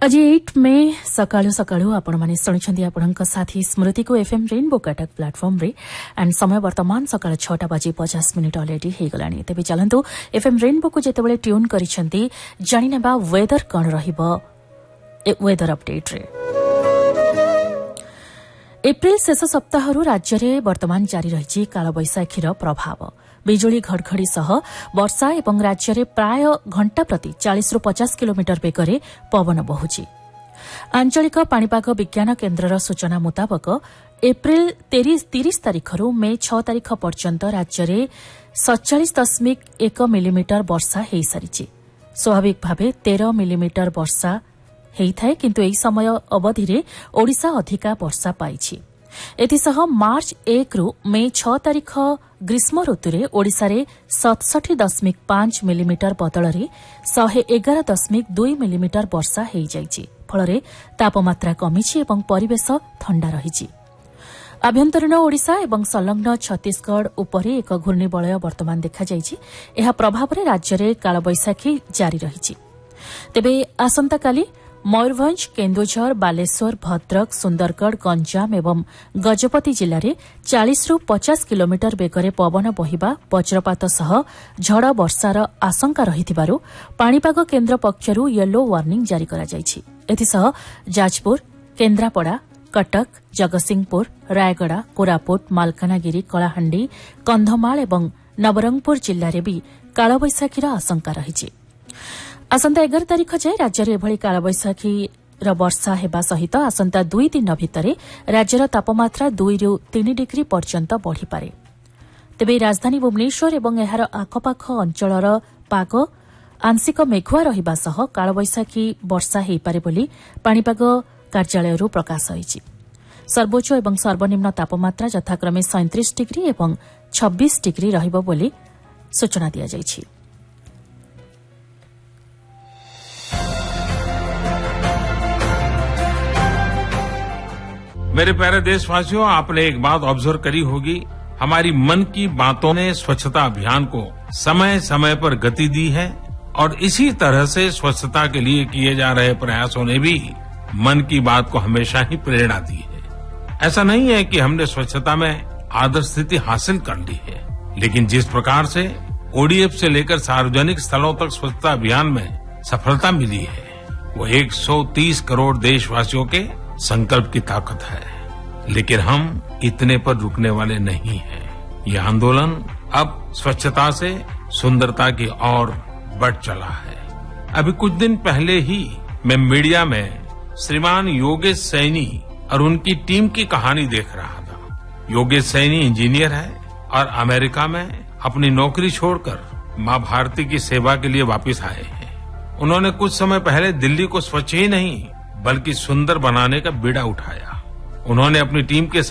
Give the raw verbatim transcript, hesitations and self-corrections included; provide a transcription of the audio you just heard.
आज एट मे सकाळु सकाळु आपण माने शुणुछंती आपणक साथी स्मृति को एफएम रेनबो कटक प्लेटफॉर्म रे एंड समय वर्तमान सकाळ छटा बाजी पचास मिनिट ऑलरेडी हे गलानी तेबे चलंतु एफएम रेनबो को जेतेबेले ट्यून करिसंती जानि नेबा वेदर कोन रहिबो वेदर अपडेट रे। एप्रिल शेष सप्ताहरु राज्य रे वर्तमान जारी रहिछि कालबैशाखीर प्रभाव। बिजुली घड़घड़ी सह वर्षा एवं राज्य में प्राय घंटा प्रति चालीस रु पचास किलोमीटर बेगरे पवन बहुछि। आंचलिक पाणीपाग विज्ञान केन्द्रर सूचना मुताबक एप्रिल तीस तारिखरु मे छह तारिख पर्यंत राज्य में सैंतालीस दशमिक एक मिलीमीटर वर्षा हो सारी। स्वाभाविक भाव तेरह मिलीमीटर वर्षा होता है किंतु एही समय अवधि रे ओडिशा अधिका वर्षा पाइछि। एथिसह मार्च एक रु मे छह तारिख ग्रीष्म ऋतुरे ओडिशा रे सतसठी दशमिक पांच मिलीमीटर बदଳରେ शहे एगार दशमिक दुई मिलीमीटर वर्षा हो जाइछि। फଳରେ तापमात्रा कमिछि एवं परिवेश ठंडा रहिछि। आभ्यंतरीण ओडिशा एवं संलग्न छत्तीसगढ़ उपरे एक घूर्णिबलय वर्तमान देखा जाइछि। एहा प्रभावरे राज्य रे कालबैशाखी जारी रहिछि। तेबे आसंता काली मयूरभंज केन्दुझर बालेश्वर भद्रक सुंदरगढ़ गंजाम एवं गजपति जिले में चालीस रु पचास किलोमीटर बेगरे पवन बहिबा वज्रपात सह झड़ वर्षार आशंका रहिथिबारु पाणीपाग केन्द्र पक्षरु येलो वार्निंग जारी करा जाइछि। एथिसह जाजपुर केन्द्रापड़ा कटक जगतसिंहपुर रायगड़ा कोरापुट मालकानगिरी कलाहांडी कंधमाल एवं नवरंगपुर जिले में भी कालबैशाखीर आशंका रहिछि। आसंता एगार तारिख जाए राज्य में एभली कालबैशाखी वर्षा हेबा सहित आसंता दुई दिन भितर राज्यर तापमात्रा दुई रु तीन डिग्री पर्यंत बढ़िपारे। तेबे राजधानी भुवनेश्वर एवं एहार आखपाख अंचलर पाग आंशिक मेघुआ रहिबा सह कालबैशाखी वर्षा हेइपारे बोली पाणीपाग कार्यालयरू प्रकाश होइछि। सर्वोच्च एवं सर्वनिम्न तापमात्रा यथाक्रमे सैंतीस डिग्री एवं छब्बीस डिग्री रहिबो बोली सूचना दिया जाइछि। मेरे प्यारे देशवासियों, आपने एक बात ऑब्जर्व करी होगी, हमारी मन की बातों ने स्वच्छता अभियान को समय समय पर गति दी है और इसी तरह से स्वच्छता के लिए किए जा रहे प्रयासों ने भी मन की बात को हमेशा ही प्रेरणा दी है। ऐसा नहीं है कि हमने स्वच्छता में आदर्श स्थिति हासिल कर ली है, लेकिन जिस प्रकार से ओडीएफ से लेकर सार्वजनिक स्थलों तक स्वच्छता अभियान में सफलता मिली है, वो एक सौ तीस करोड़ देशवासियों के संकल्प की ताकत है। लेकिन हम इतने पर रुकने वाले नहीं हैं। ये आंदोलन अब स्वच्छता से सुंदरता की ओर बढ़ चला है। अभी कुछ दिन पहले ही मैं मीडिया में श्रीमान योगेश सैनी और उनकी टीम की कहानी देख रहा था। योगेश सैनी इंजीनियर है और अमेरिका में अपनी नौकरी छोड़कर मां भारती की सेवा के लिए वापस आए हैं। उन्होंने कुछ समय पहले दिल्ली को स्वच्छ ही नहीं बल्कि सुंदर बनाने का बीड़ा उठाया। उन्होंने अपनी टीम के